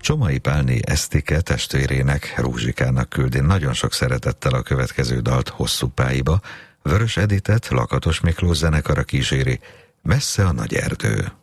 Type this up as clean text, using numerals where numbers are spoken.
Csomai Pálné Esztike testvérének, Rózsikának küldi nagyon sok szeretettel a következő dalt Hosszú Pályba, Vörös Editet Lakatos Miklós zenekara kíséri, Messze a nagy erdő.